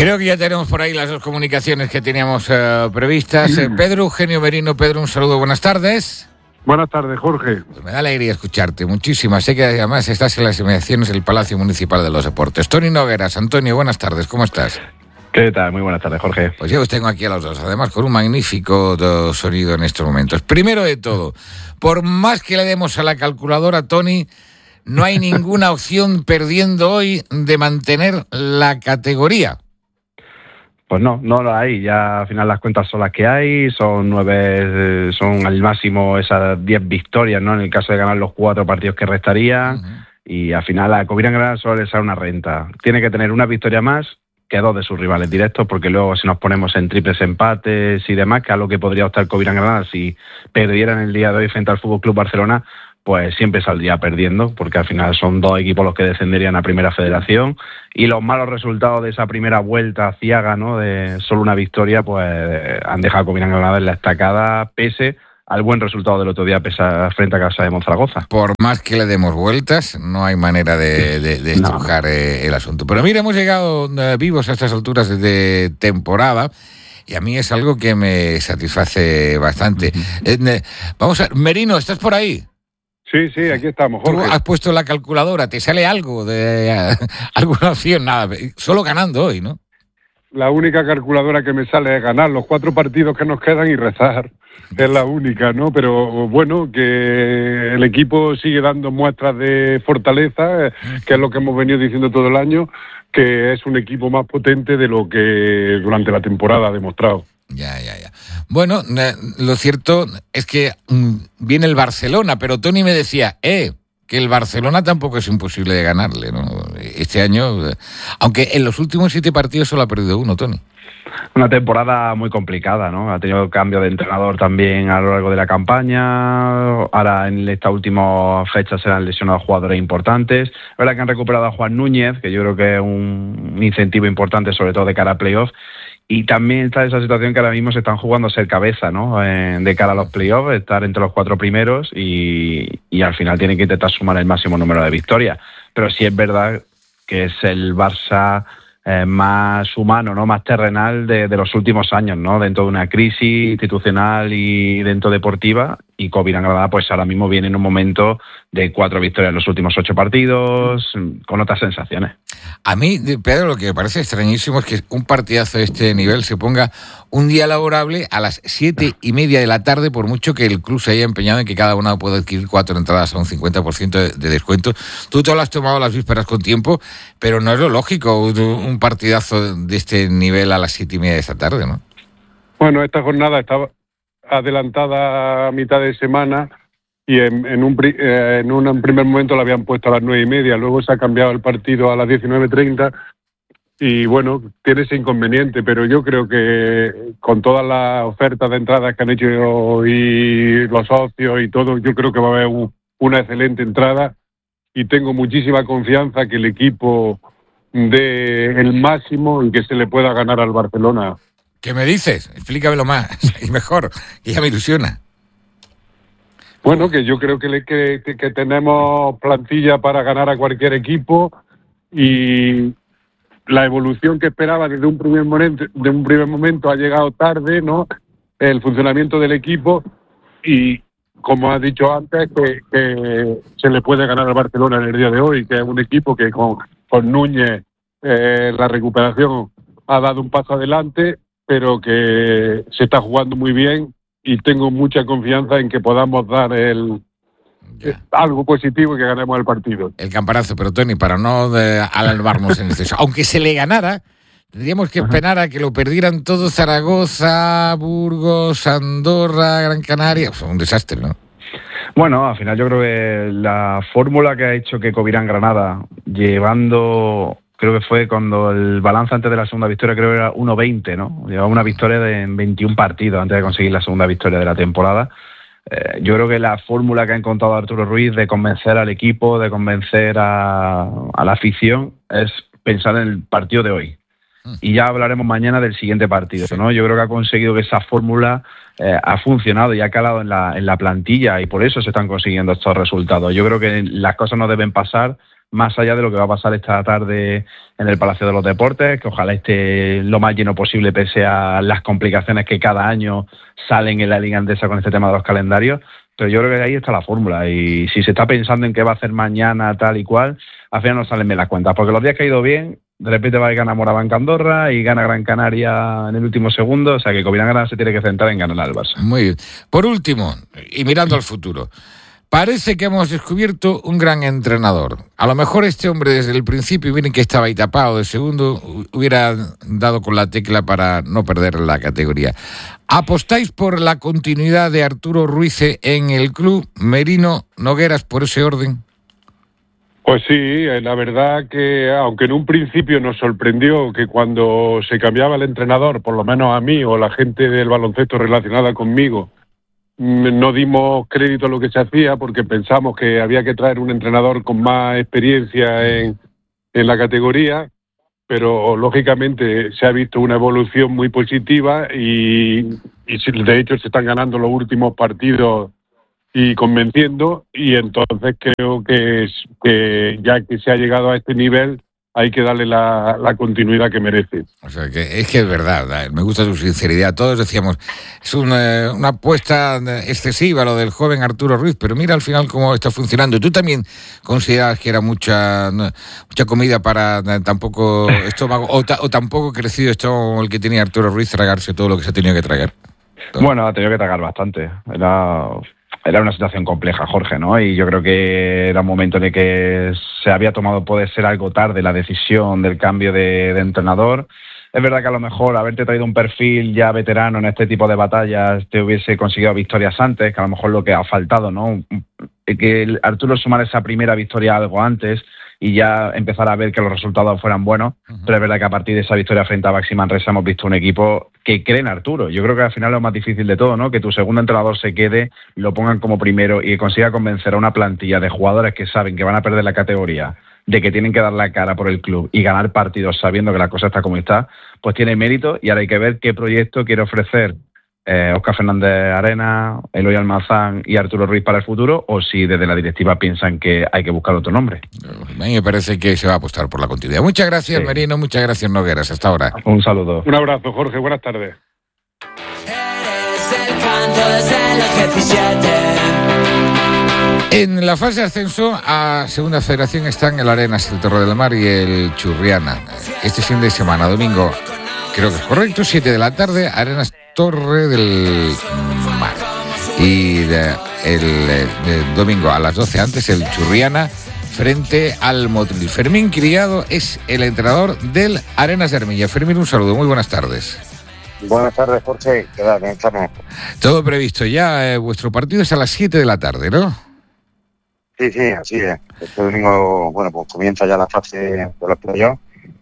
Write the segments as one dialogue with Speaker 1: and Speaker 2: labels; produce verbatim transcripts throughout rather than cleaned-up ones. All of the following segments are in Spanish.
Speaker 1: Creo que ya tenemos por ahí las dos comunicaciones que teníamos uh, previstas. Eh, Pedro Eugenio Merino. Pedro, un saludo, buenas tardes.
Speaker 2: Buenas tardes, Jorge.
Speaker 1: Pues me da alegría escucharte, muchísimas. Sé que además estás en las inmediaciones del Palacio Municipal de los Deportes. Tony Nogueras. Antonio, buenas tardes, ¿cómo estás?
Speaker 3: ¿Qué tal? Muy buenas tardes, Jorge.
Speaker 1: Pues yo os tengo aquí a los dos, además con un magnífico sonido en estos momentos. Primero de todo, por más que le demos a la calculadora, Tony, no hay ninguna opción perdiendo hoy de mantener la categoría.
Speaker 3: Pues no, no lo hay. Ya al final las cuentas son las que hay, son nueve, son al máximo esas diez victorias, ¿no? En el caso de ganar los cuatro partidos que restarían, uh-huh. Y al final a Covirán Granada solo le sale una renta. Tiene que tener una victoria más que dos de sus rivales directos, porque luego si nos ponemos en triples empates y demás, que a lo que podría optar Covirán Granada si perdieran el día de hoy frente al F C Barcelona, pues siempre saldría perdiendo, porque al final son dos equipos los que descenderían a Primera Federación, y los malos resultados de esa primera vuelta ciaga, ¿no?, de solo una victoria, pues han dejado a Covirán Granada en la estacada, pese al buen resultado del otro día pesa, frente a Casa de Monzaragoza.
Speaker 1: Por más que le demos vueltas, no hay manera de, de, de estrujar no. eh, el asunto. Pero mira, hemos llegado eh, vivos a estas alturas de temporada, y a mí es algo que me satisface bastante. Uh-huh. Eh, vamos a... Merino, ¿estás por ahí?
Speaker 2: Sí, sí, aquí estamos, Jorge.
Speaker 1: Tú has puesto la calculadora, ¿te sale algo de uh, alguna opción? Nada, solo ganando hoy, ¿no?
Speaker 2: La única calculadora que me sale es ganar los cuatro partidos que nos quedan y rezar. Es la única, ¿no? Pero bueno, que el equipo sigue dando muestras de fortaleza, que es lo que hemos venido diciendo todo el año, que es un equipo más potente de lo que durante la temporada ha demostrado.
Speaker 1: Ya, ya, ya. Bueno, eh, lo cierto es que mm, viene el Barcelona, pero Tony me decía, eh, que el Barcelona tampoco es imposible de ganarle, ¿no? Este año, eh, aunque en los últimos siete partidos solo ha perdido uno, Tony.
Speaker 3: Una temporada muy complicada, ¿no? Ha tenido cambio de entrenador también a lo largo de la campaña. Ahora en esta última fecha se han lesionado jugadores importantes. Es verdad que han recuperado a Juan Núñez, que yo creo que es un incentivo importante, sobre todo de cara a playoffs. Y también está esa situación que ahora mismo se están jugando a ser cabeza, ¿no? Eh, de cara a los playoffs, estar entre los cuatro primeros y, y al final tienen que intentar sumar el máximo número de victorias. Pero sí es verdad que es el Barça eh, más humano, ¿no? Más terrenal de, de los últimos años, ¿no? Dentro de una crisis institucional y dentro deportiva. Y Covirán Granada, pues ahora mismo viene en un momento de cuatro victorias en los últimos ocho partidos, con otras sensaciones.
Speaker 1: A mí, Pedro, lo que me parece extrañísimo es que un partidazo de este nivel se ponga un día laborable a las siete y media de la tarde, por mucho que el club se haya empeñado en que cada uno pueda adquirir cuatro entradas a un cincuenta por ciento de, de descuento. Tú te lo has tomado las vísperas con tiempo, pero no es lo lógico un partidazo de este nivel a las siete y media de esta tarde, ¿no?
Speaker 2: Bueno, esta jornada estaba adelantada a mitad de semana y en, en, un, eh, en un primer momento la habían puesto a las nueve y media, luego se ha cambiado el partido a las diecinueve treinta y bueno, tiene ese inconveniente, pero yo creo que con todas las ofertas de entradas que han hecho y los socios y todo, yo creo que va a haber un, una excelente entrada y tengo muchísima confianza que el equipo dé el máximo y que se le pueda ganar al Barcelona.
Speaker 1: ¿Qué me dices? Explícamelo más y mejor, que ya me ilusiona.
Speaker 2: Bueno, que yo creo que, le, que, que, que tenemos plantilla para ganar a cualquier equipo y la evolución que esperaba desde un primer momento, de un primer momento ha llegado tarde, ¿no? El funcionamiento del equipo y, como has dicho antes, que, que se le puede ganar al Barcelona en el día de hoy, que es un equipo que con, con Núñez eh, la recuperación ha dado un paso adelante, pero que se está jugando muy bien y tengo mucha confianza en que podamos dar el eh, algo positivo y que ganemos el partido.
Speaker 1: El campanazo, pero Tony, para no de, alarmarnos en exceso, aunque se le ganara, tendríamos que esperar a que lo perdieran todos Zaragoza, Burgos, Andorra, Gran Canaria. O sea, un desastre, ¿no?
Speaker 3: Bueno, al final yo creo que la fórmula que ha hecho que Covirán Granada, llevando... Creo que fue cuando el balance antes de la segunda victoria, creo que era uno veinte, ¿no? Llevaba una victoria de veintiún partidos antes de conseguir la segunda victoria de la temporada. Eh, yo creo que la fórmula que ha encontrado Arturo Ruiz de convencer al equipo, de convencer a, a la afición, es pensar en el partido de hoy. Y ya hablaremos mañana del siguiente partido, ¿no? Yo creo que ha conseguido que esa fórmula eh, ha funcionado y ha calado en la, en la plantilla y por eso se están consiguiendo estos resultados. Yo creo que las cosas no deben pasar más allá de lo que va a pasar esta tarde en el Palacio de los Deportes, que ojalá esté lo más lleno posible pese a las complicaciones que cada año salen en la Liga Endesa con este tema de los calendarios. Pero yo creo que ahí está la fórmula, y si se está pensando en qué va a hacer mañana tal y cual, al final no salen bien las cuentas, porque los días que ha ido bien, de repente va y gana Moraván Andorra y gana Gran Canaria en el último segundo, o sea que Covirán se tiene que centrar en ganar al Barça.
Speaker 1: Muy bien. Por último, y mirando al futuro, parece que hemos descubierto un gran entrenador. A lo mejor este hombre desde el principio, miren que estaba ahí tapado de segundo, hubiera dado con la tecla para no perder la categoría. ¿Apostáis por la continuidad de Arturo Ruiz en el club? Merino, Nogueras, por ese orden.
Speaker 2: Pues sí, la verdad que aunque en un principio nos sorprendió que cuando se cambiaba el entrenador, por lo menos a mí o la gente del baloncesto relacionada conmigo, no dimos crédito a lo que se hacía porque pensamos que había que traer un entrenador con más experiencia en, en la categoría, pero lógicamente se ha visto una evolución muy positiva y, y de hecho se están ganando los últimos partidos y convenciendo, y entonces creo que, es, que ya que se ha llegado a este nivel hay que darle la, la continuidad que merece.
Speaker 1: O sea, que es que es verdad, me gusta su sinceridad. Todos decíamos, es una, una apuesta excesiva lo del joven Arturo Ruiz, pero mira al final cómo está funcionando. ¿Tú también consideras que era mucha mucha comida para tan poco estómago, o, ta, o tan poco crecido estómago el que tenía Arturo Ruiz, tragarse todo lo que se ha tenido que tragar?
Speaker 3: Todo. Bueno, ha tenido que tragar bastante. Era... Era una situación compleja, Jorge, ¿no? Y yo creo que era un momento en el que se había tomado, puede ser algo tarde, la decisión del cambio de, de entrenador. Es verdad que a lo mejor haberte traído un perfil ya veterano en este tipo de batallas te hubiese conseguido victorias antes, que a lo mejor lo que ha faltado, ¿no? Que Arturo sumara esa primera victoria algo antes y ya empezar a ver que los resultados fueran buenos, uh-huh. Pero es verdad que a partir de esa victoria frente a Baxi Manresa hemos visto un equipo que cree en Arturo. Yo creo que al final es lo más difícil de todo, ¿no? Que tu segundo entrenador se quede, lo pongan como primero y que consiga convencer a una plantilla de jugadores que saben que van a perder la categoría, de que tienen que dar la cara por el club y ganar partidos sabiendo que la cosa está como está, pues tiene mérito, y ahora hay que ver qué proyecto quiere ofrecer Eh, Óscar Fernández Arena, Eloy Almazán y Arturo Ruiz para el futuro, o si desde la directiva piensan que hay que buscar otro nombre.
Speaker 1: A mí me parece que se va a apostar por la continuidad. Muchas gracias, sí. Merino, muchas gracias, Nogueras. Hasta ahora.
Speaker 3: Un saludo.
Speaker 2: Un abrazo, Jorge. Buenas tardes.
Speaker 1: En la fase de ascenso a Segunda Federación están el Arenas, el Torre del Mar y el Churriana. Este fin de semana, domingo, creo que es correcto, siete de la tarde, Arenas Torre del Mar. Y de, el, el domingo a las doce antes, el Churriana frente al Motril. Fermín Criado es el entrenador del Arenas de Armilla. Fermín, un saludo, muy buenas tardes.
Speaker 4: Buenas tardes, Jorge. ¿Qué tal? ¿Cómo estamos?
Speaker 1: Todo previsto ya. Eh, vuestro partido es a las siete de la tarde, ¿no?
Speaker 4: Sí, sí, así es. Este domingo, bueno, pues comienza ya la fase de los playoffs,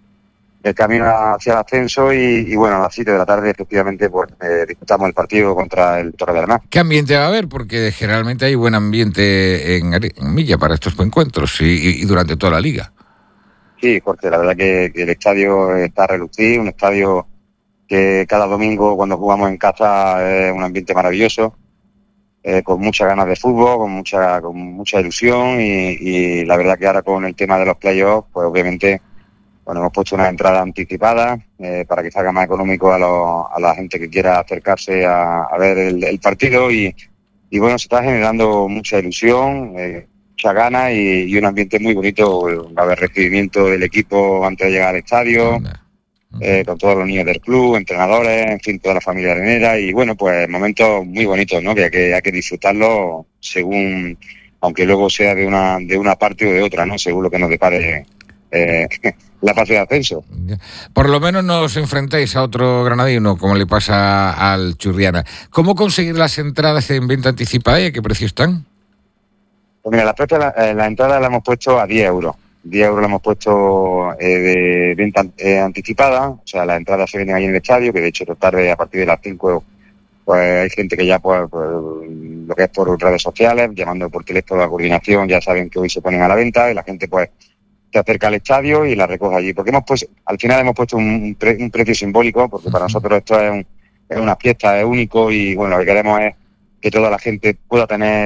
Speaker 4: el camino hacia el ascenso y, y bueno, a las siete de la tarde efectivamente pues eh, disputamos el partido contra el Torre del Mar.
Speaker 1: ¿Qué ambiente va a haber? Porque generalmente hay buen ambiente en, en Milla para estos encuentros y, y, y durante toda la liga.
Speaker 4: Sí, Jorge, la verdad que, que el estadio está relucido, un estadio que cada domingo cuando jugamos en casa es un ambiente maravilloso, eh, con muchas ganas de fútbol, con mucha con mucha ilusión y, y la verdad que ahora con el tema de los playoffs, pues obviamente bueno, hemos puesto una entrada anticipada eh, para que salga más económico a, lo, a la gente que quiera acercarse a, a ver el, el partido y, y bueno, se está generando mucha ilusión, eh, mucha gana y, y un ambiente muy bonito. Va a haber recibimiento del equipo antes de llegar al estadio, eh, con todos los niños del club, entrenadores, en fin, toda la familia arenera y bueno, pues momentos muy bonitos, ¿no? Que hay que, hay que disfrutarlo según, aunque luego sea de una, de una parte o de otra, ¿no? Según lo que nos depare Eh, la fase de ascenso.
Speaker 1: Por lo menos no os enfrentáis a otro granadino como le pasa al Churriana. ¿Cómo conseguir las entradas en venta anticipada y a qué precio están?
Speaker 4: Pues mira, la, la, la entrada la hemos puesto a diez euros. diez euros la hemos puesto eh, de venta eh, anticipada, o sea, las entradas se venden ahí en el estadio, que de hecho tarde a partir de las cinco pues hay gente que ya pues, pues lo que es por redes sociales, llamando por teléfono a la coordinación, ya saben que hoy se ponen a la venta y la gente pues se acerca al estadio y la recoge allí, porque hemos pues al final hemos puesto un, pre, un precio simbólico, porque para nosotros esto es, un, es una fiesta, es único y bueno, lo que queremos es que toda la gente pueda tener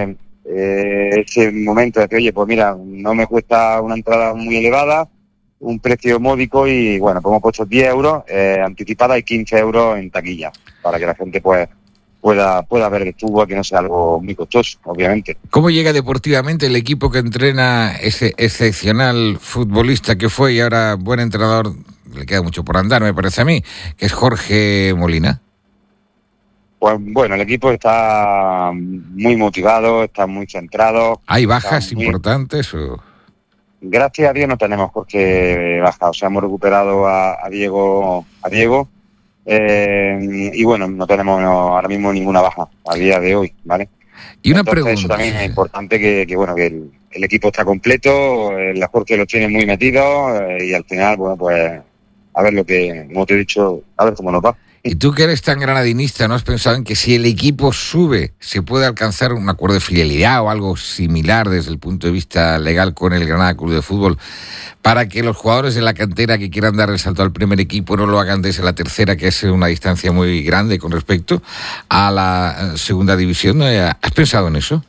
Speaker 4: eh, ese momento de que, oye, pues mira, no me cuesta una entrada muy elevada, un precio módico y, bueno, pues hemos puesto diez euros eh, anticipada y quince euros en taquilla, para que la gente, pues, pueda pueda ver el fútbol, que no sea algo muy costoso, obviamente.
Speaker 1: ¿Cómo llega deportivamente el equipo que entrena ese excepcional futbolista que fue y ahora buen entrenador, le queda mucho por andar, me parece a mí, que es Jorge Molina?
Speaker 4: Pues bueno, el equipo está muy motivado, está muy centrado.
Speaker 1: ¿Hay bajas
Speaker 4: muy...
Speaker 1: importantes o...?
Speaker 4: Gracias a Dios no tenemos Jorge baja, o sea, hemos recuperado a, a Diego, a Diego eh, y bueno, no tenemos no, ahora mismo ninguna baja a día de hoy, ¿vale?
Speaker 1: Y una
Speaker 4: Entonces,
Speaker 1: pregunta.
Speaker 4: Eso también es importante que, que bueno, que el, el equipo está completo, el Jorge los tiene muy metidos eh, y al final, bueno, pues a ver lo que, como te he dicho, a ver cómo nos va.
Speaker 1: Y tú que eres tan granadinista, ¿no has pensado en que si el equipo sube se puede alcanzar un acuerdo de fidelidad o algo similar desde el punto de vista legal con el Granada Club de Fútbol para que los jugadores de la cantera que quieran dar el salto al primer equipo no lo hagan desde la tercera, que es una distancia muy grande con respecto a la segunda división? ¿Has pensado en eso?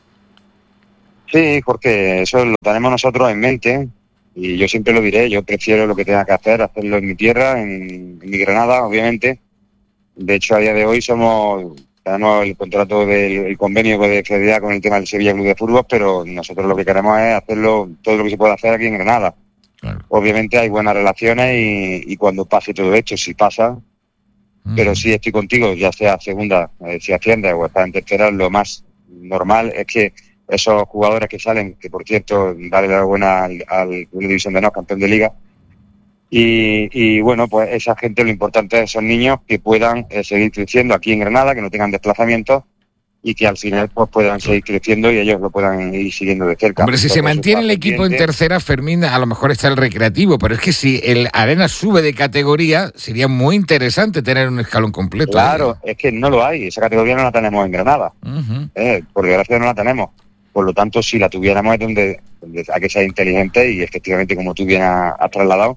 Speaker 4: Sí, porque eso lo tenemos nosotros en mente y yo siempre lo diré, yo prefiero lo que tenga que hacer, hacerlo en mi tierra, en, en mi Granada, obviamente. De hecho, a día de hoy somos tenemos el contrato del el convenio de fidelidad con el tema del Sevilla Club de Fútbol, pero nosotros lo que queremos es hacerlo todo lo que se puede hacer aquí en Granada. Claro. Obviamente hay buenas relaciones y, y cuando pase todo esto, si pasa, mm. pero sí estoy contigo, ya sea segunda, eh, si asciende o está en tercera, lo más normal es que esos jugadores que salen, que por cierto, darle la buena al, al Club de División de Honor, campeón de Liga, Y, y bueno, pues esa gente, lo importante es esos niños que puedan eh, seguir creciendo aquí en Granada, que no tengan desplazamientos y que al final pues puedan seguir creciendo y ellos lo puedan ir siguiendo de cerca.
Speaker 1: Hombre, si se mantiene el equipo en tercera, Fermín, a lo mejor está el Recreativo, pero es que si el Arena sube de categoría, sería muy interesante tener un escalón completo.
Speaker 4: Claro,
Speaker 1: ¿eh?
Speaker 4: Es que no lo hay, esa categoría no la tenemos en Granada, uh-huh. eh, por desgracia no la tenemos. Por lo tanto, si la tuviéramos es donde, donde hay que ser inteligente y efectivamente, como tú bien has, has trasladado,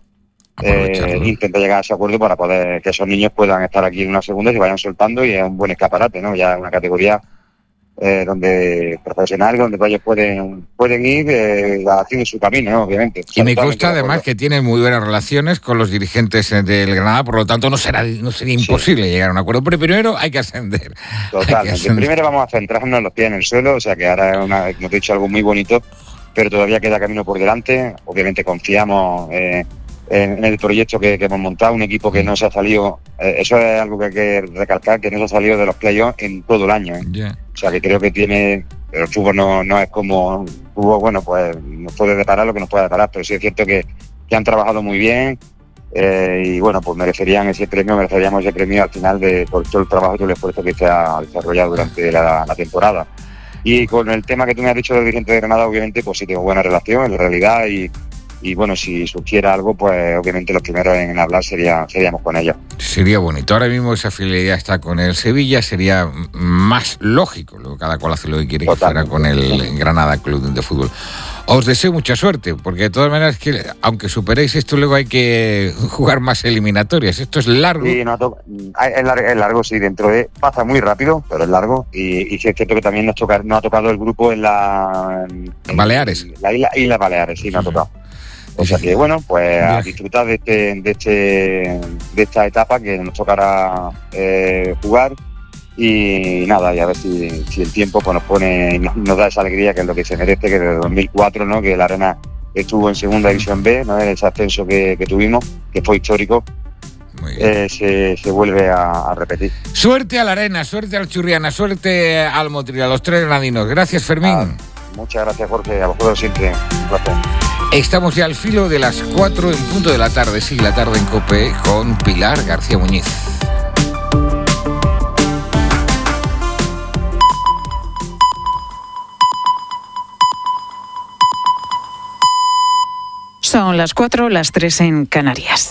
Speaker 4: Eh, intenta llegar a ese acuerdo para poder que esos niños puedan estar aquí en una segunda y se vayan soltando, y es un buen escaparate, ¿no? Ya una categoría eh, donde profesional, donde ellos pueden pueden ir eh, haciendo su camino, ¿no? Obviamente.
Speaker 1: Y me consta además que tienen muy buenas relaciones con los dirigentes del Granada, por lo tanto no será no sería imposible sí. llegar a un acuerdo, pero primero hay que ascender.
Speaker 4: Totalmente.
Speaker 1: Que ascender.
Speaker 4: Primero vamos a centrarnos los pies en el suelo, o sea que ahora es una, como te he dicho, algo muy bonito, pero todavía queda camino por delante. Obviamente confiamos eh, en el proyecto que, que hemos montado, un equipo que no se ha salido, eh, eso es algo que hay que recalcar, que no se ha salido de los playoffs en todo el año, ¿eh? Yeah. O sea que creo que tiene, pero el fútbol no, no es como el fútbol, bueno, pues nos puede deparar lo que nos puede deparar, pero sí es cierto que, que han trabajado muy bien eh, y bueno, pues merecerían ese premio, mereceríamos ese premio al final de por todo el trabajo y todo el esfuerzo que se ha desarrollado durante la, la temporada. Y con el tema que tú me has dicho del dirigente de Granada, obviamente, pues sí tengo buena relación, en realidad, y Y bueno, si surgiera algo, pues obviamente los primeros en hablar sería, seríamos con ellos. Sería bonito. Ahora mismo esa fidelidad está con el Sevilla, sería más lógico. Luego cada cual hace lo que quiere. Totalmente. Que fuera con el Granada Club de Fútbol. Os deseo mucha suerte, porque de todas maneras, que aunque superéis esto, luego hay que jugar más eliminatorias. Esto es largo. Sí, no, es, largo, es largo, sí, dentro de... Pasa muy rápido, pero es largo. Y, y sí es cierto que también nos, toca, nos ha tocado el grupo en la... En, Baleares. En la isla, isla Baleares, sí, nos ha tocado. O sea que bueno, pues a disfrutar de este, de este, de esta etapa que nos tocará eh, jugar y nada, y a ver si, si el tiempo pues nos pone, nos, nos da esa alegría que es lo que se merece, que desde dos mil cuatro, ¿no? Que la Arena estuvo en segunda división B, ¿no? Ese ascenso que, que tuvimos, que fue histórico. Eh, se, se vuelve a, a repetir. Suerte a la Arena, suerte al Churriana, suerte al Motril, a los tres granadinos. Gracias, Fermín. Ah, muchas gracias, Jorge, a vosotros siempre un placer. Estamos ya al filo de las cuatro en punto de la tarde, sí, la tarde en COPE, con Pilar García Muñiz.
Speaker 5: Son las cuatro, las tres en Canarias.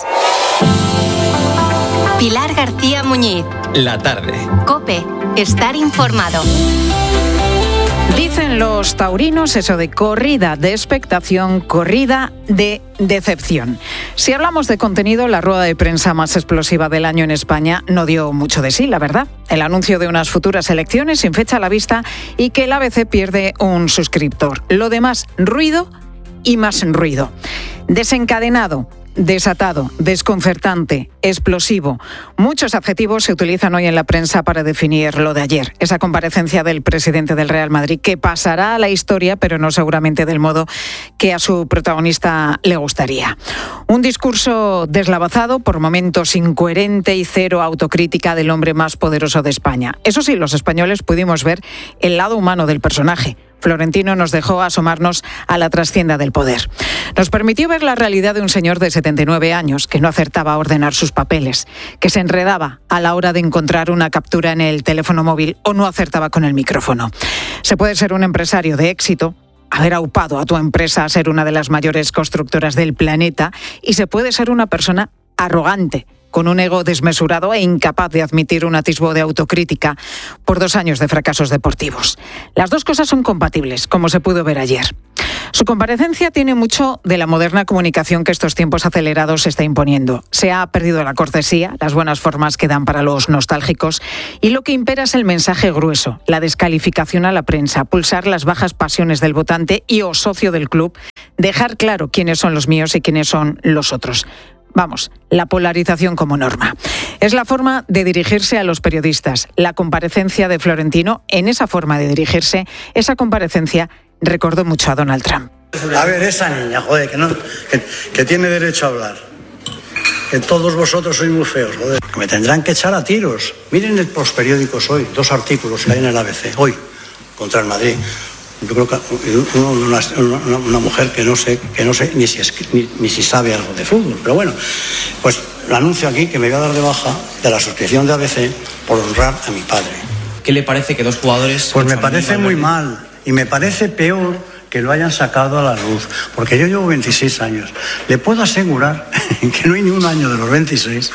Speaker 6: Pilar García Muñiz.
Speaker 7: La tarde.
Speaker 6: COPE. Estar informado.
Speaker 5: Dicen los taurinos eso de corrida de expectación, corrida de decepción. Si hablamos de contenido, la rueda de prensa más explosiva del año en España no dio mucho de sí, la verdad. El anuncio de unas futuras elecciones sin fecha a la vista y que el A B C pierde un suscriptor. Lo demás, ruido y más ruido. Desencadenado, desatado, desconcertante, explosivo. Muchos adjetivos se utilizan hoy en la prensa para definir lo de ayer. Esa comparecencia del presidente del Real Madrid que pasará a la historia, pero no seguramente del modo que a su protagonista le gustaría. Un discurso deslavazado, por momentos incoherente y cero autocrítica del hombre más poderoso de España. Eso sí, los españoles pudimos ver el lado humano del personaje. Florentino nos dejó asomarnos a la trastienda del poder. Nos permitió ver la realidad de un señor de setenta y nueve años que no acertaba a ordenar sus papeles, que se enredaba a la hora de encontrar una captura en el teléfono móvil o no acertaba con el micrófono. Se puede ser un empresario de éxito, haber aupado a tu empresa a ser una de las mayores constructoras del planeta, y se puede ser una persona arrogante, con un ego desmesurado e incapaz de admitir un atisbo de autocrítica por dos años de fracasos deportivos. Las dos cosas son compatibles, como se pudo ver ayer. Su comparecencia tiene mucho de la moderna comunicación que estos tiempos acelerados se está imponiendo. Se ha perdido la cortesía, las buenas formas que dan para los nostálgicos, y lo que impera es el mensaje grueso, la descalificación a la prensa, pulsar las bajas pasiones del votante y o socio del club, dejar claro quiénes son los míos y quiénes son los otros. Vamos, la polarización como norma. Es la forma de dirigirse a los periodistas. La comparecencia de Florentino, en esa forma de dirigirse, esa comparecencia recordó mucho a Donald Trump.
Speaker 6: A ver, esa niña, joder, que, no, que, que tiene derecho a hablar. Que todos vosotros sois muy feos, joder. Que me tendrán que echar a tiros. Miren los periódicos hoy, dos artículos que hay en el A B C, hoy, contra el Madrid. Yo creo que una, una, una mujer que no sé, que no sé ni si, es, ni, ni si sabe algo de fútbol. Pero bueno, pues lo anuncio aquí que me voy a dar de baja de la suscripción de A B C por honrar a mi padre.
Speaker 7: ¿Qué le parece que dos jugadores...
Speaker 6: Pues me parece muy mal y me parece peor que lo hayan sacado a la luz, porque yo llevo veintiséis años. Le puedo asegurar que no hay ni un año de los veintiséis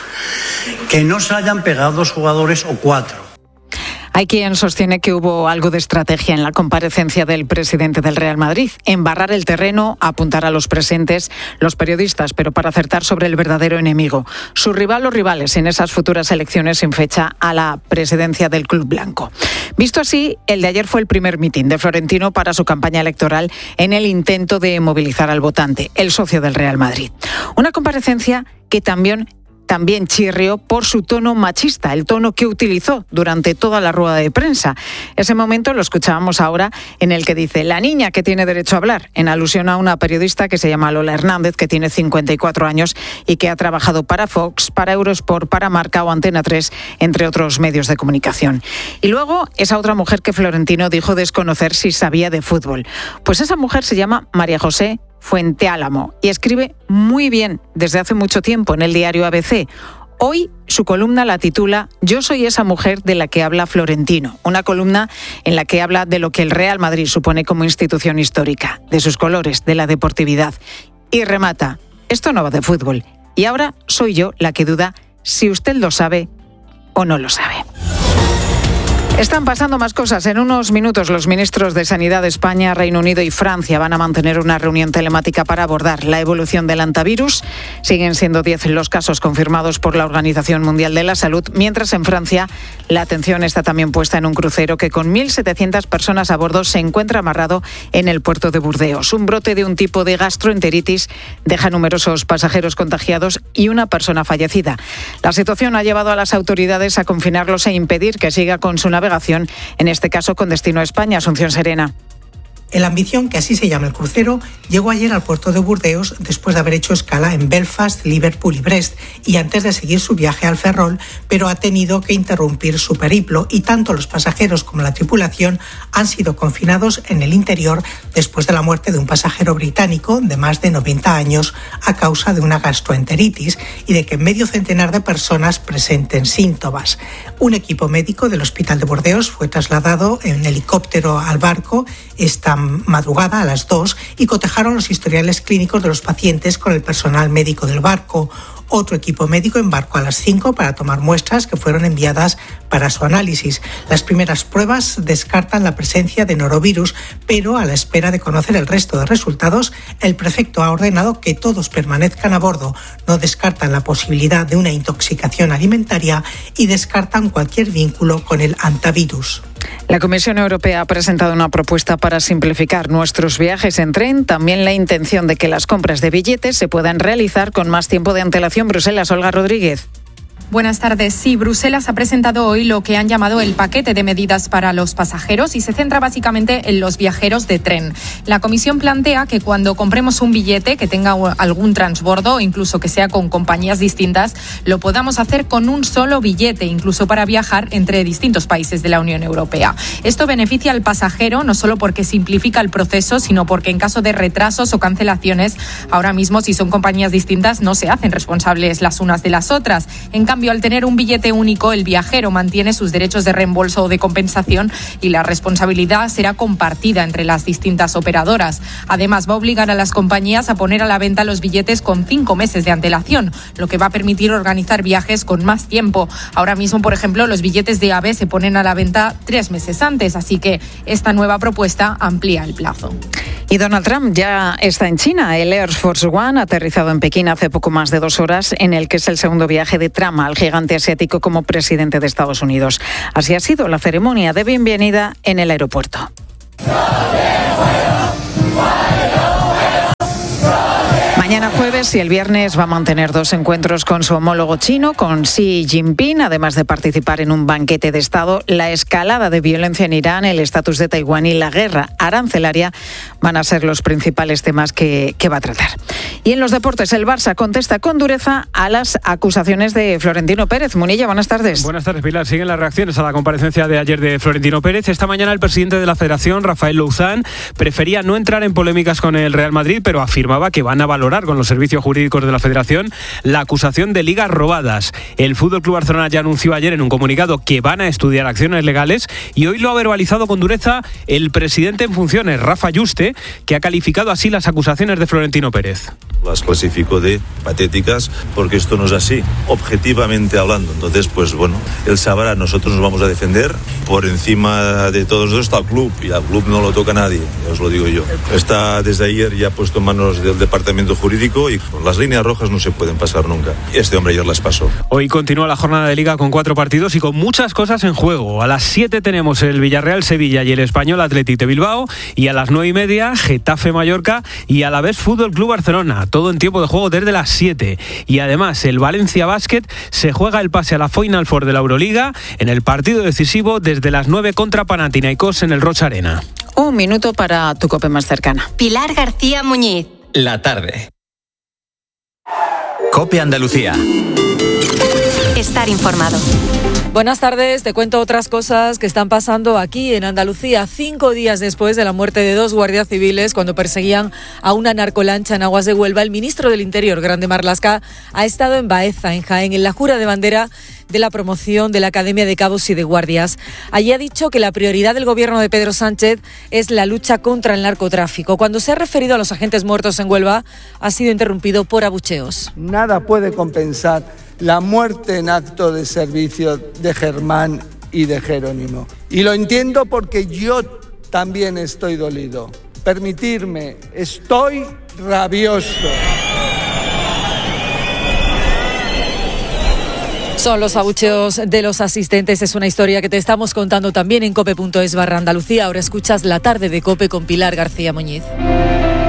Speaker 6: que no se hayan pegado dos jugadores o cuatro.
Speaker 5: Hay quien sostiene que hubo algo de estrategia en la comparecencia del presidente del Real Madrid, embarrar el terreno, apuntar a los presentes, los periodistas, pero para acertar sobre el verdadero enemigo, su rival o rivales en esas futuras elecciones sin fecha a la presidencia del club blanco. Visto así, el de ayer fue el primer mitin de Florentino para su campaña electoral en el intento de movilizar al votante, el socio del Real Madrid. Una comparecencia que también También chirrió por su tono machista, el tono que utilizó durante toda la rueda de prensa. Ese momento lo escuchábamos ahora, en el que dice la niña que tiene derecho a hablar, en alusión a una periodista que se llama Lola Hernández, que tiene cincuenta y cuatro años y que ha trabajado para Fox, para Eurosport, para Marca o Antena tres, entre otros medios de comunicación. Y luego esa otra mujer que Florentino dijo desconocer si sabía de fútbol. Pues esa mujer se llama María José Fuenteálamo y escribe muy bien desde hace mucho tiempo en el diario A B C. Hoy su columna la titula Yo soy esa mujer de la que habla Florentino, una columna en la que habla de lo que el Real Madrid supone como institución histórica, de sus colores, de la deportividad, y remata, esto no va de fútbol, y ahora soy yo la que duda si usted lo sabe o no lo sabe. Están pasando más cosas. En unos minutos los ministros de Sanidad de España, Reino Unido y Francia van a mantener una reunión telemática para abordar la evolución del hantavirus. Siguen siendo diez los casos confirmados por la Organización Mundial de la Salud, mientras en Francia la atención está también puesta en un crucero que con mil setecientas personas a bordo se encuentra amarrado en el puerto de Burdeos. Un brote de un tipo de gastroenteritis deja numerosos pasajeros contagiados y una persona fallecida. La situación ha llevado a las autoridades a confinarlos e impedir que siga con su navegación, en este caso con destino a España. Asunción Serena.
Speaker 8: El Ambición, que así se llama el crucero, llegó ayer al puerto de Burdeos después de haber hecho escala en Belfast, Liverpool y Brest y antes de seguir su viaje al Ferrol, pero ha tenido que interrumpir su periplo y tanto los pasajeros como la tripulación han sido confinados en el interior después de la muerte de un pasajero británico de más de noventa años a causa de una gastroenteritis y de que medio centenar de personas presenten síntomas. Un equipo médico del Hospital de Burdeos fue trasladado en helicóptero al barco esta madrugada, a las dos, y cotejaron los historiales clínicos de los pacientes con el personal médico del barco. Otro equipo médico embarcó a las cinco para tomar muestras que fueron enviadas para su análisis. Las primeras pruebas descartan la presencia de norovirus, pero a la espera de conocer el resto de resultados, el prefecto ha ordenado que todos permanezcan a bordo. No descartan la posibilidad de una intoxicación alimentaria y descartan cualquier vínculo con el hantavirus.
Speaker 5: La Comisión Europea ha presentado una propuesta para simplificar nuestros viajes en tren, también la intención de que las compras de billetes se puedan realizar con más tiempo de antelación. Bruselas, Olga Rodríguez.
Speaker 9: Buenas tardes. Sí, Bruselas ha presentado hoy lo que han llamado el paquete de medidas para los pasajeros y se centra básicamente en los viajeros de tren. La Comisión plantea que cuando compremos un billete que tenga algún transbordo, incluso que sea con compañías distintas, lo podamos hacer con un solo billete, incluso para viajar entre distintos países de la Unión Europea. Esto beneficia al pasajero no solo porque simplifica el proceso, sino porque en caso de retrasos o cancelaciones, ahora mismo si son compañías distintas no se hacen responsables las unas de las otras. En cambio, al tener un billete único, el viajero mantiene sus derechos de reembolso o de compensación y la responsabilidad será compartida entre las distintas operadoras. Además, va a obligar a las compañías a poner a la venta los billetes con cinco meses de antelación, lo que va a permitir organizar viajes con más tiempo. Ahora mismo, por ejemplo, los billetes de AVE se ponen a la venta tres meses antes, así que esta nueva propuesta amplía el plazo.
Speaker 5: Y Donald Trump ya está en China. El Air Force One ha aterrizado en Pekín hace poco más de dos horas, en el que es el segundo viaje de Trump al gigante asiático como presidente de Estados Unidos. Así ha sido la ceremonia de bienvenida en el aeropuerto. Mañana jueves y el viernes va a mantener dos encuentros con su homólogo chino, con Xi Jinping, además de participar en un banquete de Estado. La escalada de violencia en Irán, el estatus de Taiwán y la guerra arancelaria van a ser los principales temas que, que va a tratar. Y en los deportes, el Barça contesta con dureza a las acusaciones de Florentino Pérez. Munilla, buenas tardes.
Speaker 10: Buenas tardes, Pilar. Siguen las reacciones a la comparecencia de ayer de Florentino Pérez. Esta mañana el presidente de la Federación, Rafael Louzán, prefería no entrar en polémicas con el Real Madrid, pero afirmaba que van a valorar con los servicios jurídicos de la Federación la acusación de ligas robadas. El F C Barcelona ya anunció ayer en un comunicado que van a estudiar acciones legales y hoy lo ha verbalizado con dureza el presidente en funciones, Rafa Yuste, que ha calificado así las acusaciones de Florentino Pérez.
Speaker 11: Las clasifico de patéticas porque esto no es así, objetivamente hablando. Entonces, pues bueno, él sabrá, nosotros nos vamos a defender. Por encima de todo eso está el club y al club no lo toca nadie, os lo digo yo. Está desde ayer ya puesto en manos del departamento jurídico y las líneas rojas no se pueden pasar nunca. Este hombre ayer las pasó.
Speaker 10: Hoy continúa la jornada de Liga con cuatro partidos y con muchas cosas en juego. A las siete tenemos el Villarreal-Sevilla y el Español Athletic de Bilbao, y a las nueve y media Getafe-Mallorca y a la vez F C Barcelona. Todo en tiempo de juego desde las siete. Y además el Valencia Basket se juega el pase a la Final Four de la Euroliga en el partido decisivo desde las nueve contra Panathinaikos en el Rocha Arena.
Speaker 5: Un minuto para tu COPE más cercana.
Speaker 12: Pilar García Muñiz.
Speaker 13: La tarde. COPE Andalucía.
Speaker 12: Estar informado.
Speaker 14: Buenas tardes, te cuento otras cosas que están pasando aquí en Andalucía, cinco días después de la muerte de dos guardias civiles cuando perseguían a una narcolancha en aguas de Huelva. El ministro del Interior, Grande Marlaska, ha estado en Baeza, en Jaén, en la jura de bandera de la promoción de la Academia de Cabos y de Guardias. Allí ha dicho que la prioridad del gobierno de Pedro Sánchez es la lucha contra el narcotráfico. Cuando se ha referido a los agentes muertos en Huelva, ha sido interrumpido por abucheos.
Speaker 15: Nada puede compensar la muerte en acto de servicio de Germán y de Jerónimo. Y lo entiendo porque yo también estoy dolido. Permitirme, estoy rabioso.
Speaker 14: Son los abucheos de los asistentes. Es una historia que te estamos contando también en cope punto es barra Andalucía. Ahora escuchas La Tarde de COPE con Pilar García Muñiz.